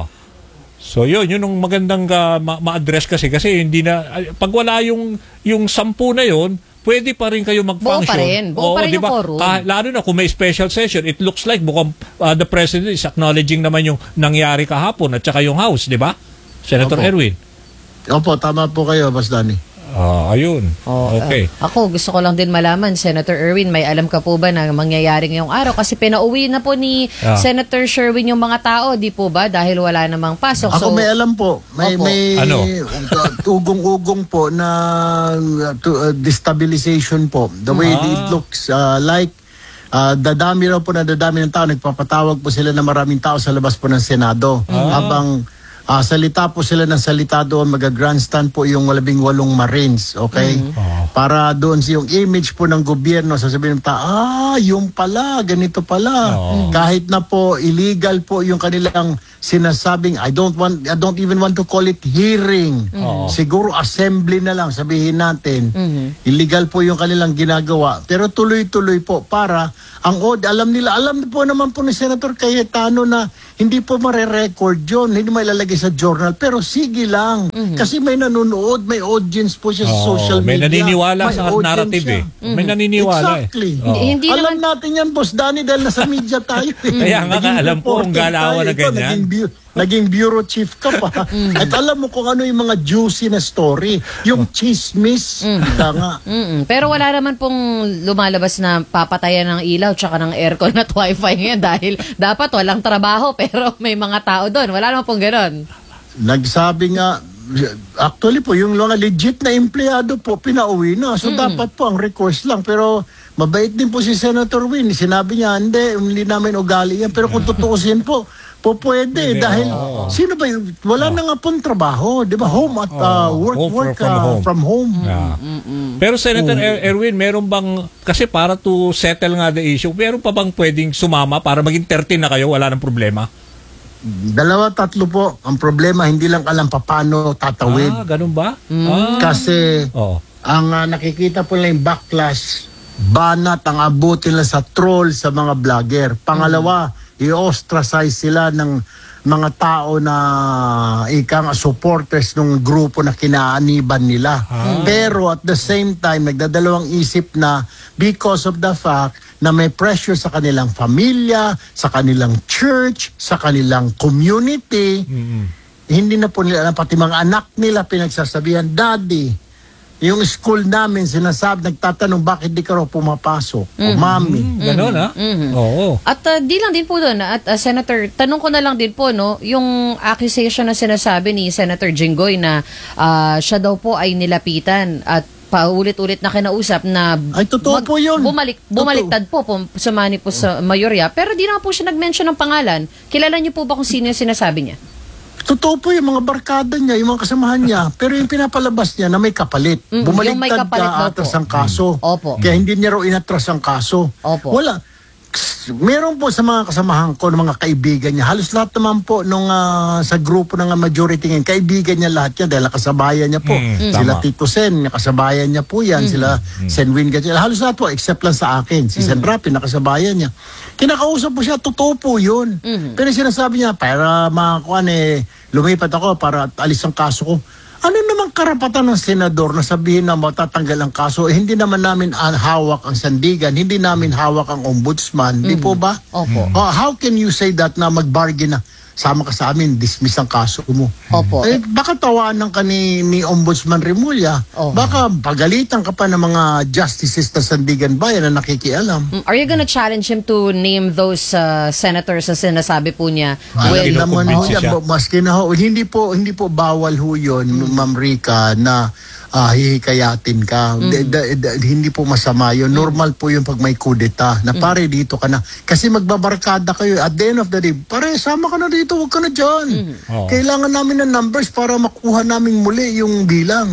So yun, yun ang magandang uh, ma- ma-address kasi kasi hindi na ay, pag wala yung yung sampu na yun, pwede pa rin kayo mag-function. Buo pa rin. Buo pa rin di ba? yung quorum. Kah- lalo na kung may special session, it looks like mukhang uh, the President is acknowledging naman yung nangyari kahapon at saka yung House, di ba? Senator Opo. Erwin. Opo, tama po kayo, Boss Danny. Ah, ayun. Oh, Okay. uh, ako, gusto ko lang din malaman, Senator Erwin, may alam ka po ba na mangyayari ngayong araw? Kasi pinauwi na po ni Ah. Senator Sherwin yung mga tao, di po ba? Dahil wala namang pasok. Ako So, may alam po. May, Opo. may Ano? ugong-ugong po na uh, to, uh, destabilization po. The way Ah. it looks uh, like ah, dadami raw po na dadami ng tao. Nagpapatawag po sila na maraming tao sa labas po ng Senado. Habang ah, salita po sila ng salita doon, mag-grandstand po yung labing walong Marines, okay? Para doon yung image po ng gobyerno, sasabihin ng tao, ah, yung pala, ganito pala. Kahit na po illegal po yung kanilang sinasabing, I don't want, I don't even want to call it hearing. Siguro assembly na lang, sabihin natin. Illegal po yung kanilang ginagawa. Pero tuloy-tuloy po para ang od, alam nila, alam po naman po ni Senator Cayetano na hindi po mare-record yun, hindi mailalagay sa journal, pero sige lang. Kasi may nanonood, may audience po siya sa Oo, social may media. naniniwala May sa audience narrative siya. eh. May naniniwala Exactly. eh. Oo. Hindi- hindi alam naman- natin yan, Boss Danny, dahil nasa media tayo. eh. Kaya nga, Naging alam ko kung reporter galawan tayo. na Ikaw, ganyan. Naging, bu- naging bureau chief ka pa. At alam mo kung ano yung mga juicy na story. Yung chismis. Ika nga. Mm-mm. Pero wala naman pong lumalabas na papatayan ng ilaw tsaka ng aircon at wifi ngayon dahil dapat walang trabaho pero may mga tao doon. Wala naman pong gano'n. Nagsabi nga, actually po, yung mga legit na empleyado po, pinauwi na. So, dapat po ang recourse lang. Pero, mabait din po si Senator Win. Sinabi niya, hindi, hindi namin ugali yan. Pero kung tutuusin po, po pwede. Dahil, sino ba yun? Wala na nga pong trabaho. Di ba? Home at uh, work, Home work from uh, home. from home. Yeah. Pero Senator Er- Erwin, meron bang, kasi para to settle nga the issue, meron pa bang pwedeng sumama para maging thirteen na kayo, wala nang problema? Dalawa, tatlo po. Ang problema, hindi lang alam paano tatawid. Ah, ganun ba? Ah. Kasi, Oh. ang uh, nakikita po lang yung backlash, banat ang abutin lang sa troll sa mga vlogger. Pangalawa, i-ostracize sila ng mga tao na ikang supporters ng grupo na kinaaniban nila. Pero at the same time, nagdadalawang isip na because of the fact na may pressure sa kanilang pamilya, sa kanilang church, sa kanilang community, hindi na po nila, pati mga anak nila pinagsasabihan, Daddy, yung school namin sinasabi, nagtatanong bakit di ka raw pumapasok? O mami. Ganun ah? Oo. At uh, di lang din po doon, at uh, Senator, tanong ko na lang din po, no, yung accusation na sinasabi ni Senator Jinggoy na uh, siya daw po ay nilapitan at paulit-ulit na kinausap na Ay, totoo po yun. Bumalik, Totoo. bumaliktad po, pum, sumani po sa mayorya. Pero di na po siya nag-mention ng pangalan. Kilala niyo po ba kung sino yung sinasabi niya? Totoo po yung mga barkada niya, yung mga kasamahan niya. Pero yung pinapalabas niya na may kapalit. Mm, Bumaliktad yung may kapalit daw ka, po. atras ang kaso. Opo. Kaya hindi niya raw inatras ang kaso. Opo. Wala. Meron po sa mga kasamahan ko, ng mga kaibigan niya. Halos lahat naman po nung ah, sa grupo ng majority ngayon, kaibigan niya lahat yan dahil kasabayan niya po. Mm, Sila tama. Tito Sen, kasabayan niya po yan. Sila Sen Win Gatchalian. Halos lahat po, except lang sa akin. Si Sen Rapi, nakasabayan niya. Kinakausap po siya, totoo po yun. Pero sinasabi niya, para makakuan eh, lumipat ako para alis ang kaso ko. Ano naman karapatan ng senador na sabihin na matatanggal ang kaso? Eh, hindi naman namin ah, hawak ang sandigan, hindi namin hawak ang ombudsman, di po ba? Opo. Oh, how can you say that na mag-bargain na sama ka sa amin, dismiss ang kaso mo? Opo. Eh, baka tawanan ka ni, ni Ombudsman Remulla. Oh. Baka pagalitan ka pa ng mga justices na sandigan bayan na nakikialam. Mm, Are you gonna challenge him to name those uh, senators na sinasabi po niya? Alam Well, naman ho, kinukumbinsi siya. maski na ho, hindi po, hindi po bawal ho yun, Ma'am Rica, na ah, hihikayatin ka. D- d- d- hindi po masama yun. Normal po yung pag may kudeta, na pare dito ka na. Kasi magbabarkada kayo. At the end of the day, pare, sama ka na dito, huwag ka na dyan. Oo. Kailangan namin ng numbers para makuha namin muli yung bilang.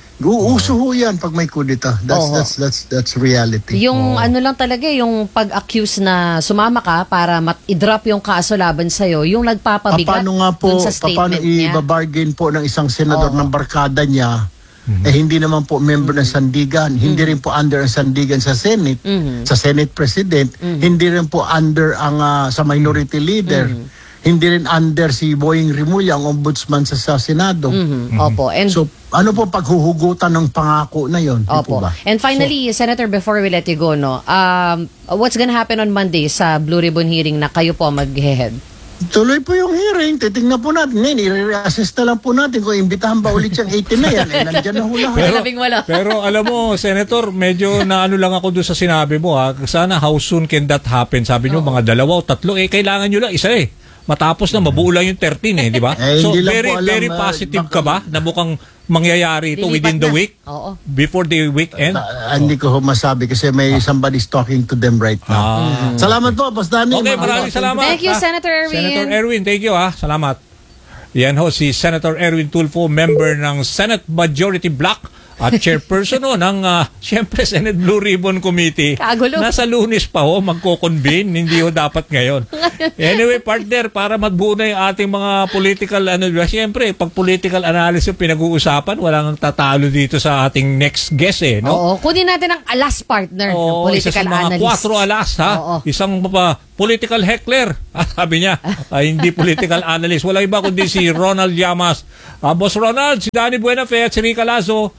Uuso ho yan pag may kudeta. That's, Oo. that's, that's, that's reality. Yung ano lang talaga, yung pag-accuse na sumama ka para mat- i-drop yung kaso laban sa'yo, yung nagpapabigat Paano nga po, dun sa paano statement niya. i-bargain po ng isang senador Oo. ng barkada niya, eh hindi naman po member ng Sandigan, hindi rin po under ang Sandigan sa Senate, sa Senate President, hindi rin po under ang ah, sa minority leader, hindi rin under si Boying Remulla, ang ombudsman sa, sa Senado. Mhm. Opo. And So, ano po paghuhugutan ng pangako na yon? Di po Opo. ba? And finally, Senator, before we let you go, no, um, what's gonna happen on Monday sa Blue Ribbon hearing na kayo po mag-head? Tuloy po yung hearing, titingnan po natin. Ngayon, i-reassess na lang po natin kung imbitahan ba ulit yung eighteen na yan. Eh, nandyan na ho lahat. Pero, labing wala. Pero alam mo, Senator, medyo naano lang ako doon sa sinabi mo ha. Sana how soon can that happen? Sabi nyo, mga dalawa o tatlo. Eh, kailangan nyo lang isa eh. matapos na mabuo lang yung thirteen eh, di ba? Eh, So hindi lang very po alam, very ah, positive baka- ka ba na mukhang mangyayari ito Lilipat within the na. week? Oo. Before the weekend? Ah, hindi ko ho masabi kasi may somebody's talking to them right now. Ah. Salamat po, Boss Danny. Okay, Mga- maraming salamat. Thank you, ah. Senator Erwin. Senator Erwin, thank you ah. Salamat. Yan ho, si Senator Erwin Tulfo, member ng Senate Majority Bloc at chairperson ho ng, uh, siyempre, Senate Blue Ribbon Committee. Kagulo. Nasa Lunes pa ho, magko-convene, hindi ho dapat ngayon. Anyway, partner, para magbuo na yung ating mga political, ano, siyempre, pag political analysis yung pinag-uusapan, walang tatalo dito sa ating next guest eh, no? Oo, kunin natin ang alas partner ng Oo, isa political sa mga analyst. quattro alas, ha? Oo. Isang pa, political heckler. Ah, sabi niya, ay, hindi political analyst. Wala iba kundi si Ronald Llamas. Ah, Boss Ronald, si Danny Buenafe at si Rica Lazo.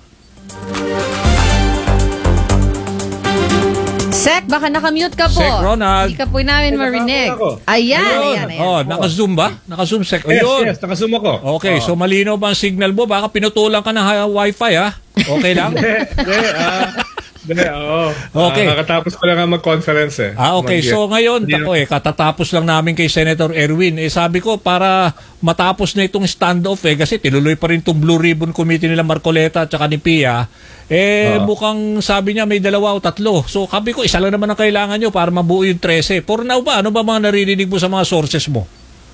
Sek, baka nakamute ka po. Sek, Ronald. Hindi ka po namin marinig. ako. Ayan, Ayun. ayan, ayan. Oh, naka-zoom ba? Naka-zoom sec. Yes, Ayun. yes, nakasum ako. Okay, so malinaw ba ang signal mo? Baka pinutulan ka ng ha- wifi, ha? Okay lang? Hindi, hindi, ah, hindi, oo. Okay. Ah, nakatapos ko lang nga mag-conference eh. Ah, okay. Mag- So ngayon, Hindi ako eh, katatapos lang namin kay Senator Erwin. Eh, sabi ko, para matapos na itong standoff eh, kasi tinuloy pa rin itong Blue Ribbon Committee nila Marcoleta at saka ni Pia, eh, Oo. mukhang sabi niya may dalawa o tatlo. So, sabi ko, isa lang naman ang kailangan nyo para mabuo yung thirteen. For now ba, ano ba mga naririnig mo sa mga sources mo?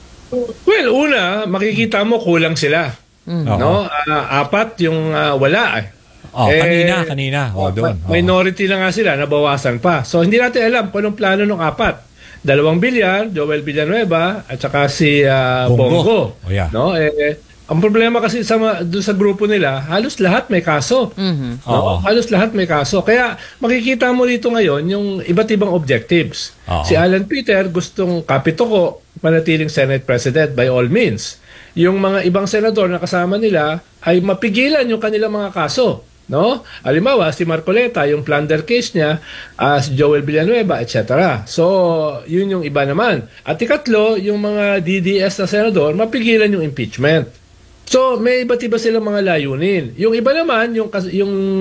Well, una, makikita mo kulang sila. Oo. No? Ah, apat yung ah, wala eh. Oh, Eh, kanina, kanina. Oh, doon. ma- Minority na nga sila, nabawasan pa. So, hindi natin alam kung anong plano ng apat. Dalawang bilyar, Joel Villanueva, at saka si ah, Bongo. Bongo. Oh, yeah. No? Eh, ang problema kasi sa, ma- doon sa grupo nila, halos lahat may kaso. Mhm. Oo. No? Halos lahat may kaso. Kaya makikita mo dito ngayon yung iba't ibang objectives. Oo. Si Alan Peter gustong kapitoko, manatiling Senate President by all means. Yung mga ibang senador na kasama nila ay mapigilan yung kanilang mga kaso. No? Halimbawa, si Marcoleta, yung plunder case niya, uh, si Joel Villanueva, et cetera. So, yun yung iba naman. At ikatlo, yung mga D D S na senador, mapigilan yung impeachment. So, may iba't iba silang mga layunin. Yung iba naman, yung, kas- yung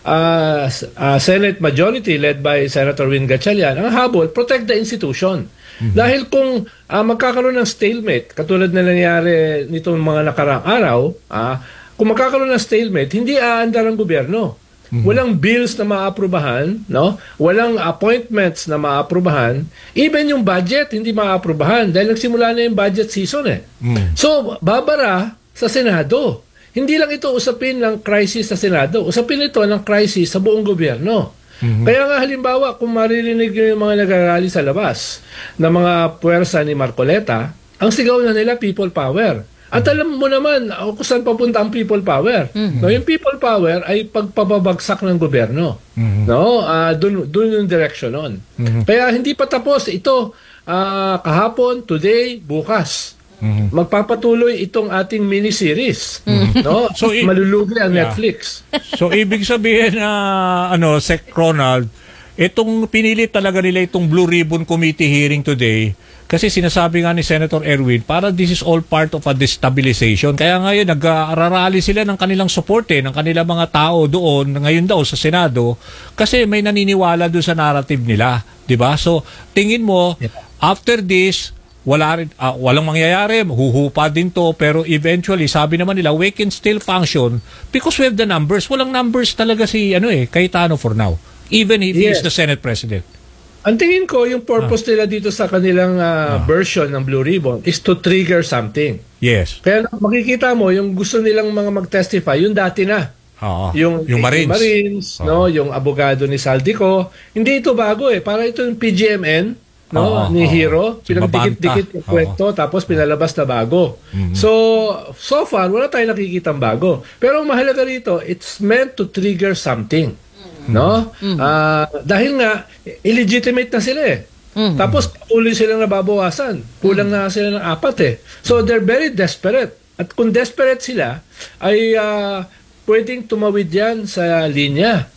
uh, s- uh, Senate Majority led by Senator Win Gatchalian, ang habol, protect the institution. Dahil kung uh, magkakaroon ng stalemate, katulad na nangyari nitong mga nakaraang araw, uh, kung magkakaroon ng stalemate, hindi aandar ang gobyerno. Walang bills na maaprubahan, no? Walang appointments na maaprubahan. Even yung budget, hindi maaprubahan dahil nagsimula na yung budget season eh. So, babara sa Senado. Hindi lang ito usapin ng crisis sa Senado. Usapin ito ng crisis sa buong gobyerno. Kaya nga halimbawa, kung maririnig nyo yung mga nagrarally sa labas na mga puwersa ni Marcoleta, ang sigaw na nila people power. At alam mo naman uh, kung saan papunta ang people power. No, yung people power ay pagpapabagsak ng gobyerno. No, uh, dun, dun yung direction nun. Kaya hindi pa tapos ito uh, kahapon, today, bukas. Magpapatuloy itong ating mini-series. No? So, i- malulugi ang Yeah. Netflix. So, ibig sabihin na, ano, Sec Ronald, itong pinili talaga nila itong Blue Ribbon Committee hearing today kasi sinasabi nga ni Senator Erwin, para this is all part of a destabilization. Kaya ngayon, nag-ararali sila ng kanilang support eh, ng kanilang mga tao doon, ngayon daw sa Senado, kasi may naniniwala doon sa narrative nila. Diba? So, tingin mo, after this, wala rin, ah, walang mangyayari, huhupa din to, pero eventually, sabi naman nila, we can still function because we have the numbers. Walang numbers talaga si, ano eh, Cayetano for now. Even if he is Yes. the Senate President. Ang tingin ko, yung purpose nila dito sa kanilang ah, version ng Blue Ribbon is to trigger something. Yes. Kaya makikita mo, yung gusto nilang mga mag-testify, yung dati na. Oo. Yung, yung Marines. Marines, no, yung abogado ni Saldico. Hindi ito bago eh. Para ito yung P G M N, no, Oo, ni oo. Hero. Si Pinagdikit-dikit yung Mabanta. kwento, tapos pinalabas na bago. So, so far, wala tayong nakikitang bago. Pero ang mahalaga rito, it's meant to trigger something. No? Ah, dahil nga, illegitimate na sila eh. Tapos, patuloy silang nababawasan. Kulang na sila ng apat eh. So, they're very desperate. At kung desperate sila, ay ah, pwedeng tumawid yan sa linya.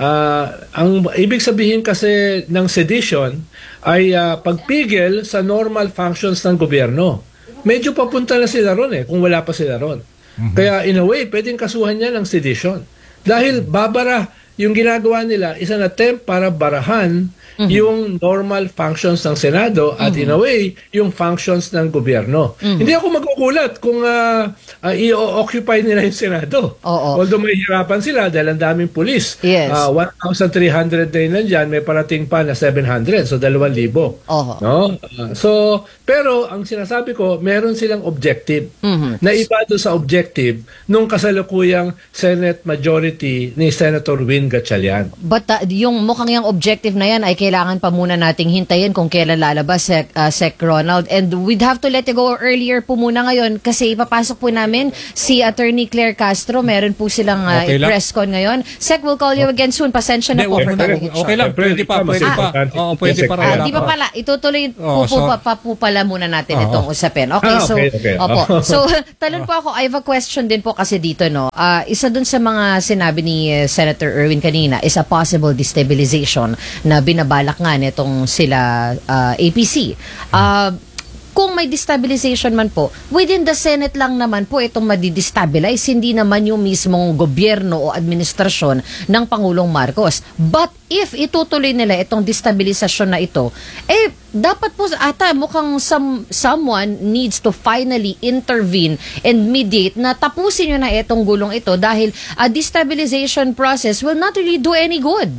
Ah, ang ibig sabihin kasi ng sedition ay ah, pagpigil sa normal functions ng gobyerno. Medyo papunta na sila ron eh, kung wala pa sila ron. Kaya in a way, pwedeng kasuhan niya ng sedition. Dahil babara, yung ginagawa nila is an attempt para barahan mm-hmm. yung normal functions ng Senado at mm-hmm. in a way, yung functions ng gobyerno. Mm-hmm. Hindi ako magugulat kung uh, uh, i-occupy nila yung Senado. Oo. Although may hirapan sila dahil ang daming pulis. Yes. Uh, one thousand three hundred na yun nandyan, may parating pa na seven hundred, so dalawang libo. Oo. No? Uh, so, pero ang sinasabi ko, meron silang objective. Mm-hmm. Na iba doon sa objective nung kasalukuyang Senate majority ni Senator Win Gatchalian. But uh, yung mukhang yung objective na yan ay kailangan pa muna nating hintayin kung kailan lalabas, Sec, uh, Sec Ronald. And we'd have to let you go earlier po muna ngayon kasi ipapasok po namin si Attorney Claire Castro. Meron po silang uh, okay press con ngayon. Sec, we'll call you again soon. Pasensya na po. Okay, okay, okay lang. Pwede pa. Pwede pa. Oo, pwede pa. Ah, di pa pala. Itutuloy po, po, pa, pa po pala muna natin uh-huh. itong usapin. Okay, ah, so, okay, okay. opo. So, talon po ako. I have a question din po kasi dito, no. Uh, isa dun sa mga sinabi ni uh, Senator Erwin kanina is a possible destabilization na binabalak nga nitong sila uh, A P C. Uh, kung may destabilization man po, within the Senate lang naman po itong madidestabilize, hindi naman yung mismong gobyerno o administrasyon ng Pangulong Marcos. But if itutuloy nila itong destabilizasyon na ito, eh, dapat po ata mukhang some, someone needs to finally intervene and mediate na tapusin nyo na itong gulong ito dahil a destabilization process will not really do any good.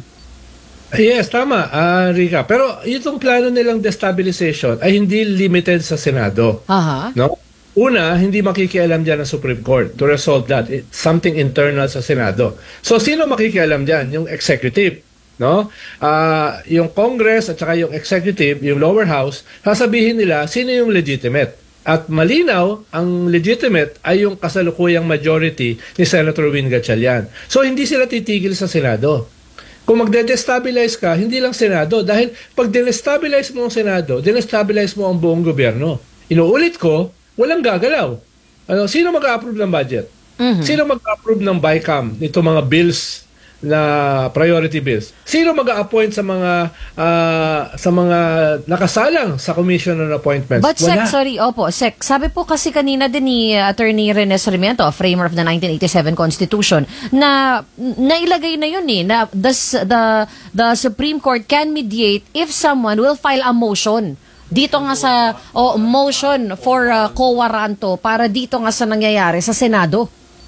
Yes, tama, uh, Rika. Pero itong plano nilang destabilization ay hindi limited sa Senado. Aha. No? Una, hindi makikialam dyan ang Supreme Court to resolve that. It's something internal sa Senado. So, sino makikialam dyan? Yung executive. No? Uh, yung Congress at saka yung executive, yung lower house, sasabihin nila sino yung legitimate. At malinaw, ang legitimate ay yung kasalukuyang majority ni Senator Win Gatchalian. So, hindi sila titigil sa Senado. Kung magde-destabilize ka, hindi lang Senado. Dahil pag dinestabilize mo ang Senado, dinestabilize mo ang buong gobyerno. Inuulit ko, walang gagalaw. Ano, sino mag-approve ng budget? Mm-hmm. Sino mag-approve ng B I C A M, nito mga bills na priority bills? Sino mag-a-appoint sa mga uh, sa mga nakasalang sa commission on appointments? But Wala. Sec, sorry, opo, Sec, sabi po kasi kanina din ni uh, Attorney Rene Sarmiento, framer of the nineteen eighty-seven Constitution, na nailagay na yun eh, na the, the, the Supreme Court can mediate if someone will file a motion. Dito nga sa oh, motion for uh, quo warranto para dito nga sa nangyayari sa Senado.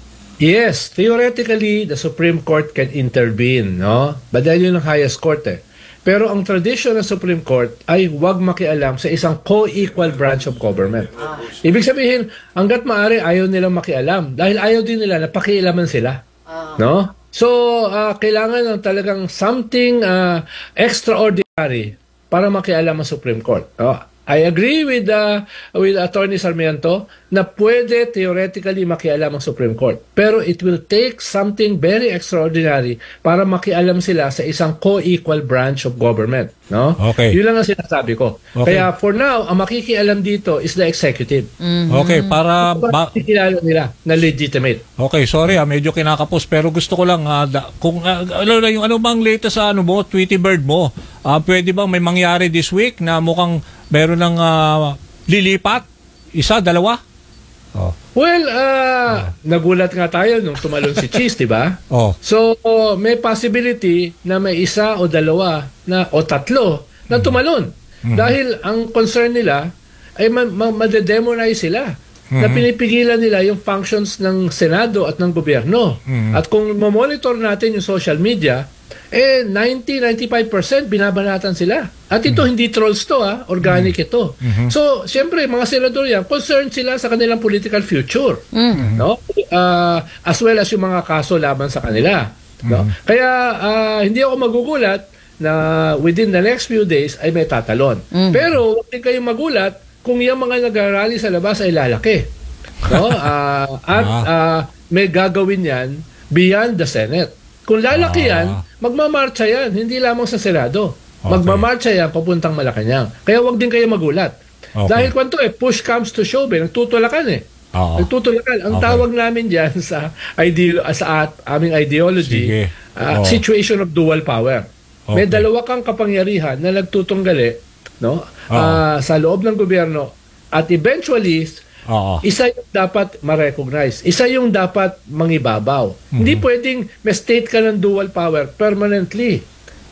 Yes, theoretically, the Supreme Court can intervene, no? But dahil yun ang highest court eh. Pero ang tradition ng Supreme Court ay huwag makialam sa isang co-equal branch of government. Ibig sabihin, hanggat maaari ayaw nilang makialam dahil ayaw din nila na pakialaman sila. No? So, uh, kailangan ng talagang something uh, extraordinary para makialam ang Supreme Court. No? I agree with uh, with Attorney Sarmiento na pwede theoretically makialam ang Supreme Court. Pero it will take something very extraordinary para makialam sila sa isang co-equal branch of government. No? Okay. Yun lang ang sinasabi ko. Okay. Kaya for now, ang makikialam dito is the executive. Mm-hmm. Okay, para... Ba- kilala nila na legitimate. Okay, sorry ah, medyo kinakapos pero gusto ko lang ah, da, kung uh, ano yung ano bang latest sa ano mo, Tweety Bird mo. Ah, pwede bang may mangyari this week na mukhang meron ng uh, lilipat? Isa, dalawa? Oh. Well, uh, oh. nagulat nga tayo nung tumalon si Cheese, di ba? Oh. So, uh, may possibility na may isa o dalawa na o tatlo na tumalon. Mm-hmm. Dahil ang concern nila ay ma- ma- madedemonize sila. Mm-hmm. Na pinipigilan nila yung functions ng Senado at ng gobyerno. Mm-hmm. At kung mamonitor natin yung social media, eh ninety to ninety-five percent binabanatan sila. At ito mm-hmm. hindi trolls to, ha? Organic mm-hmm. ito. Mm-hmm. So, siyempre, mga senador yan, concerned sila sa kanilang political future. Mm-hmm. No? Uh, as well as yung mga kaso laban sa kanila. Mm-hmm. No? Kaya, uh, hindi ako magugulat na within the next few days ay may tatalon. Mm-hmm. Pero, huwag din kayong magulat kung yung mga nag-rally sa labas ay lalaki. No? Uh, at uh, may gagawin yan beyond the Senate. Kung lalaki yan, magmamarcha yan, hindi lamang sa Senado. Okay. Magmamarcha yan papuntang Malacanang. Kaya wag din kayo magulat. Okay. Dahil kwanto eh, push comes to shove eh, nagtutulakan eh. Uh-huh. Nagtutulakan. Ang okay. tawag namin diyan sa ideo sa at, aming ideology, uh, oh. situation of dual power. Okay. May dalawa kang kapangyarihan na nagtutunggali, no? Uh-huh. Uh, sa loob ng gobyerno at eventually Uh-oh. Isa yung dapat ma-recognize. Isa yung dapat mangibabaw. Mm-hmm. Hindi pwedeng may state ka ng dual power permanently.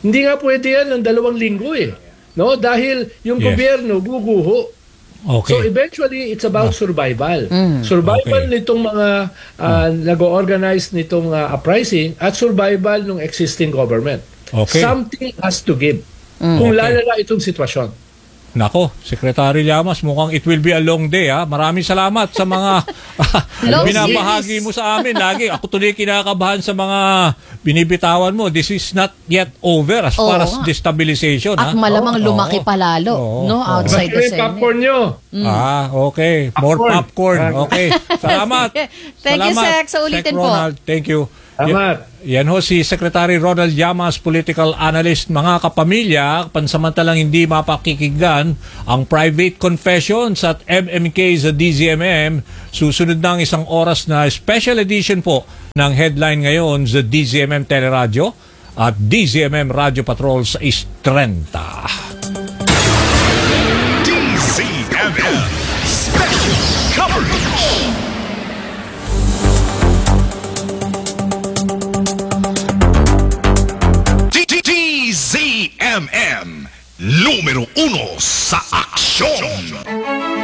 Hindi nga pwede yan ng dalawang linggo eh. No? Dahil yung Yes. gobyerno guguho. Okay. So eventually, it's about survival. Mm. Survival Okay. nitong mga uh, nag-organize nitong uh, uprising at survival ng existing government. Okay. Something has to give. Mm. Kung Okay. lalala itong sitwasyon. Nako, Secretary Llamas, mukhang it will be a long day ha. Maraming salamat sa mga Long binabahagi mo sa amin lagi. Ako tuloy kinakabahan sa mga binibitawan mo. This is not yet over as Oo far as nga. destabilization. At ha? lumaki Oo. lumaki pa lalo, Oo. no, Oo. outside Basta the yung Senate. popcorn nyo. Ah, okay. More popcorn. Okay. Salamat. Thank you, Salamat, Sec. Sa ulitin Sec po. Ronald. Thank you. Salamat. Yan ho si Secretary Ronald Llamas, political analyst. Mga kapamilya, pansamantalang hindi mapakikinggan ang private confessions at M M K sa D Z M M. Susunod na ang isang oras na special edition po ng headline ngayon sa D Z M M Teleradyo at D Z M M Radio Patrol sa East Trenta. D Z M M Special Coverage. D Z M M, número uno sa aksyon.